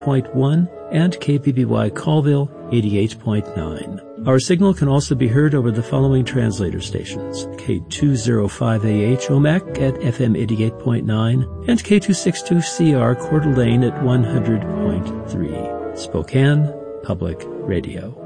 88.1 and KBBY Colville 88.9. Our signal can also be heard over the following translator stations: K205AH Omak at FM 88.9 and K262CR Coeur d'Alene at 100.3. Spokane Public Radio.